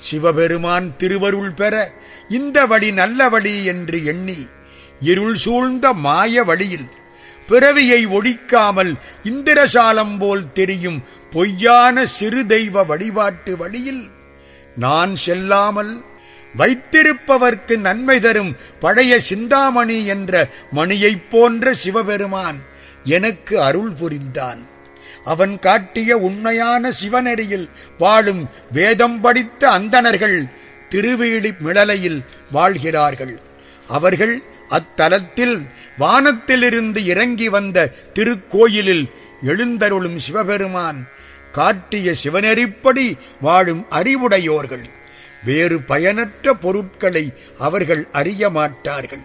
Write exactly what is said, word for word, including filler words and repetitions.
சிவபெருமான் திருவருள் பெற இந்த வழி நல்ல வழி என்று எண்ணி இருள் சூழ்ந்த மாய வழியில் பிறவியை ஒழிக்காமல் இந்திரசாலம் போல் தெரியும் பொய்யான சிறு தெய்வ வழிபாட்டு வழியில் நான் செல்லாமல் வைத்திருப்பவர்க்கு நன்மை தரும் பழைய சிந்தாமணி என்ற மணியைப் போன்ற சிவபெருமான் எனக்கு அருள் புரிந்தான். அவன் காட்டிய உண்மையான சிவநெறியில் வாழும் வேதம் படித்த அந்தணர்கள் திருவேலி மிளலையில் வாழ்கிறார்கள். அவர்கள் அத்தலத்தில் வானத்திலிருந்து இறங்கி வந்த திருக்கோயிலில் எழுந்தருளும் சிவபெருமான் காட்டிய சிவநெறிப்படி வாழும் அறிவுடையோர்கள். வேறு பயனற்ற பொருட்களை அவர்கள் அறிய மாட்டார்கள்.